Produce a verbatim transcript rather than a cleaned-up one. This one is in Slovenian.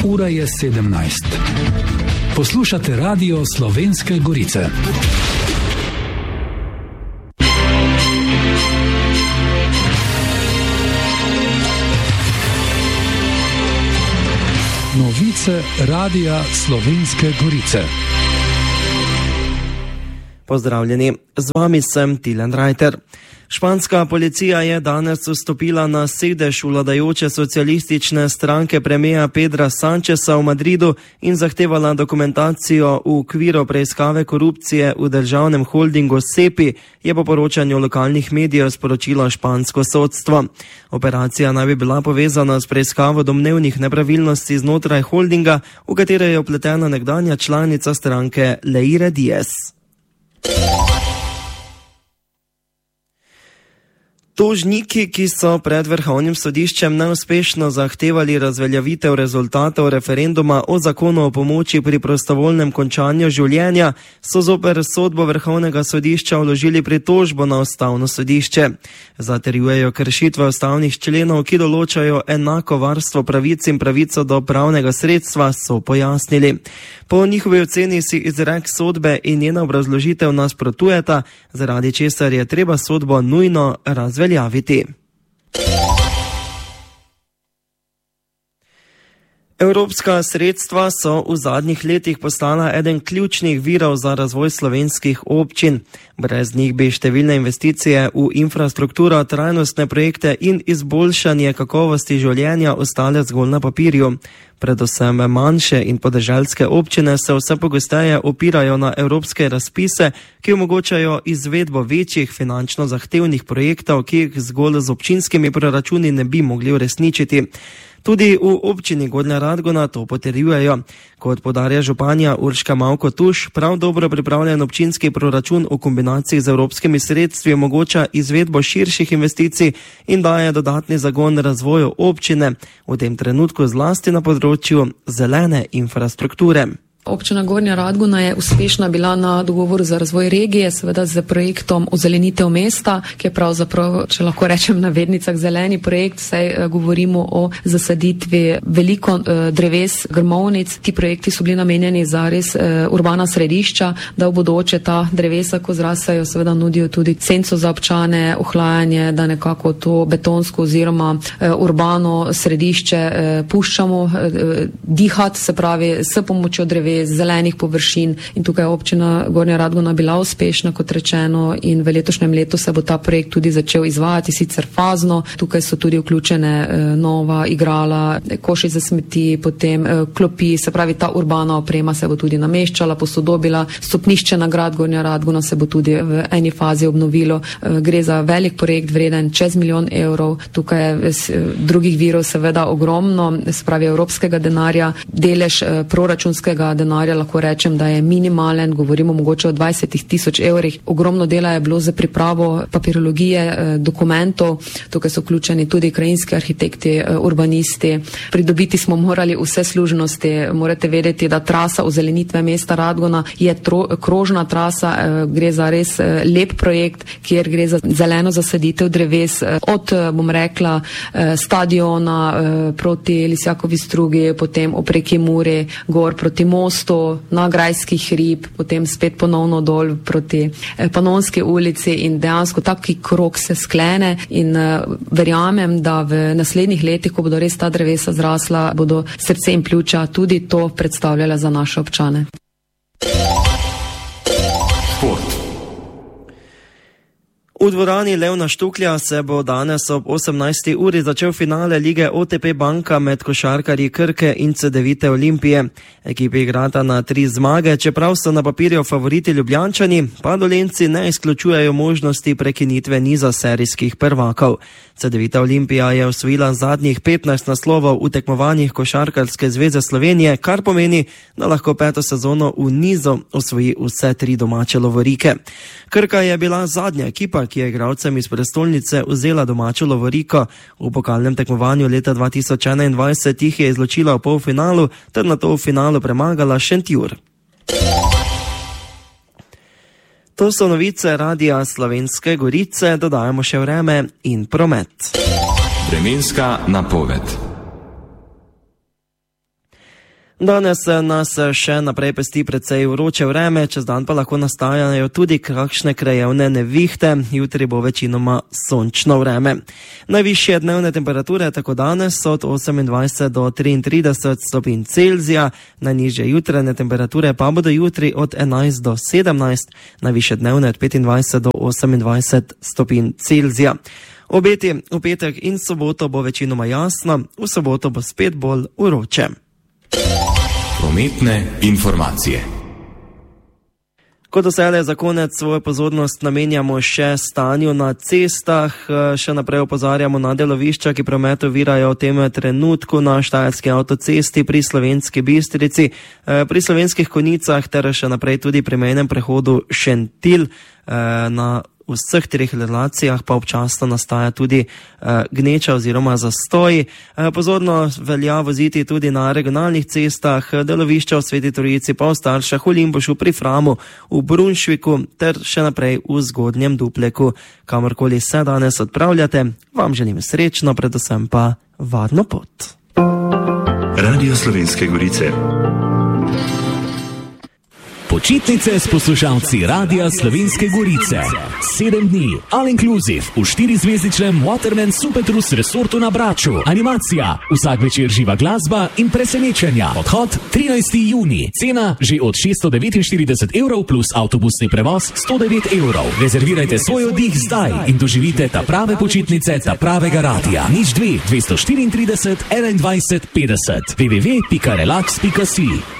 Ura je sedemnajst. Poslušate Radio Slovenske Gorice. Novice Radia Slovenske Gorice. Pozdravljeni, z vami sem Tilen Rajter. Španska policija je danes vstopila na sedež vladajoče socialistične stranke premiera Pedra Sancheza v Madridu in zahtevala dokumentacijo v okviru preiskave korupcije v državnem holdingu Sepi, je po poročanju lokalnih medijev sporočilo špansko sodstvo. Operacija naj bi bila povezana s preiskavo domnevnih nepravilnosti znotraj holdinga, v katere je vpletena nekdanja članica stranke Leire Diez. Tožniki, ki so pred Vrhovnim sodiščem neuspešno zahtevali razveljavitev rezultatov referenduma o zakonu o pomoči pri prostovoljnem končanju življenja, so zoper sodbo Vrhovnega sodišča vložili pritožbo na Ustavno sodišče. Zatrjujejo kršitve ustavnih členov, ki določajo enako varstvo pravic in pravico do pravnega sredstva, so pojasnili. Po njihovi oceni si izrek sodbe in njena obrazložitev nasprotujeta, zaradi česar je treba sodbo nujno razveljaviti. Evropska sredstva so v zadnjih letih postala eden ključnih virov za razvoj slovenskih občin. Brez njih bi številne investicije v infrastrukturo, trajnostne projekte in izboljšanje kakovosti življenja ostale zgolj na papirju. Predvsem manjše in podeželske občine se vse pogosteje opirajo na evropske razpise, ki omogočajo izvedbo večjih finančno zahtevnih projektov, ki jih zgolj z občinskimi proračuni ne bi mogli uresničiti. Tudi v občini Gornja Radgona to potrjujejo. Kot podarja županja Urška Mavko Tuš, prav dobro pripravljen občinski proračun v kombinaciji z evropskimi sredstvi omogoča izvedbo širših investicij in daje dodatni zagon razvoju občine, v tem trenutku zlasti na področju zelene infrastrukture. Občina Gornja Radgona je uspešna bila na dogovoru za razvoj regije, seveda z projektom Ozelenitev mesta, ki je pravzaprav, če lahko rečem na navednicah, zeleni projekt, saj govorimo o zasaditvi veliko dreves, grmovnic. Ti projekti so bili namenjeni za res urbana središča, da v bodoče ta drevesa, ko zrasajo, seveda nudijo tudi senco za občane, ohlajanje, da nekako to betonsko oziroma urbano središče puščamo dihati, se pravi s pomočjo dreves, zelenih površin, in tukaj je občina Gornja Radgona bila uspešna, kot rečeno, in v letošnjem letu se bo ta projekt tudi začel izvajati, sicer fazno. Tukaj so tudi vključene eh, nova igrala, koši za smeti, potem eh, klopi, se pravi ta urbana oprema se bo tudi nameščala, posodobila. Stopnišče na grad Gornja Radgona se bo tudi v eni fazi obnovilo. Eh, gre za velik projekt vreden čez milijon evrov. Tukaj je eh, drugih virov seveda ogromno, se pravi evropskega denarja, delež eh, proračunskega denarja lahko rečem, da je minimalen, govorimo mogoče o dvajset tisoč evrih. Ogromno dela je bilo za pripravo papirologije, dokumentov, tukaj so vključeni tudi krajinski arhitekti, urbanisti. Pridobiti smo morali vse služnosti. Morate vedeti, da trasa ozelenitve mesta Radgona je tro, krožna trasa, gre za res lep projekt, kjer gre za zeleno zasaditev dreves od, bom rekla, stadiona proti Lisjakovi strugi, potem opreki Muri, gor proti mostu, na Grajski hrib, potem spet ponovno dol proti Panonski ulici in dejansko taki krog se sklene in uh, verjamem, da v naslednjih letih, ko bodo res ta drevesa zrasla, bodo srce in pljuča tudi to predstavljala za naše občane. V dvorani Levna Štuklja se bo danes ob osemnajsti uri začel finale lige O T P Banka med košarkarji Krke in Cedevite Olimpije. Ekipi igrata na tri zmage, čeprav so na papirju favoriti Ljubljančani, pa Dolenjci ne izključujejo možnosti prekinitve niza serijskih prvakov. Cedevita Olimpija je osvojila zadnjih petnajst naslovov v tekmovanjih Košarkarske zveze Slovenije, kar pomeni, da lahko peto sezono v nizu osvoji vse tri domače lovorike. Krka je bila zadnja ekipa, ki je igralcem iz prestolnice vzela domačo lovoriko. V pokalnem tekmovanju leta dva tisoč enaindvajset jih je izločila v polfinalu ter nato v finalu premagala Šentjur. To so novice Radia Slovenske Gorice, dodajamo še vreme in promet. Vremenska napoved. Danes nas še naprej pesti precej vroče vreme, čez dan pa lahko nastajajo tudi kakšne krajevne nevihte, jutri bo večinoma sončno vreme. Najvišje dnevne temperature tako danes so od osemindvajset do triintrideset stopinj Celzija, najnižje jutrajne temperature pa bodo jutri od enajst do sedemnajst, najvišje dnevne od petindvajset do osemindvajset stopinj Celzija. Obeti v petek in soboto bo večinoma jasno, v soboto bo spet bolj vroče. Prometne informacije. Kot doselej za konec svojo pozornost namenjamo še stanju na cestah, še naprej opozarjamo na delovišča, ki promet ovirajo v tem trenutku na Štajerski avtocesti pri Slovenski Bistrici, pri Slovenskih Konjicah ter še naprej tudi pri mejnem prehodu Šentilj. Na V vseh treh relacijah pa občasno nastaja tudi uh, gneča oziroma zastoj. Uh, pozorno velja voziti tudi na regionalnih cestah, delovišča v Sveti Trojici, pa v Staršah, v Limbušu, pri Framu, v Brunšviku ter še naprej v Zgodnjem Dupleku. Kamorkoli se danes odpravljate, vam želim srečno, predvsem pa varno pot. Radio Slovenske Gorice. Počitnice s poslušalci Radia Slovenske Gorice. Sedem dni, all inclusive, v štirizvezdičnem Waterman Supertrus resortu na Braču. Animacija, vsak večer živa glasba in presenečenja. Odhod trinajstega junija, cena že od šeststo devetinštirideset evrov plus avtobusni prevoz sto devet evrov. Rezervirajte svoj oddih zdaj in doživite ta prave počitnice, ta pravega radia. Nič dve, dvesto štiriintrideset, enaindvajset, petdeset. w w w pika relax pika si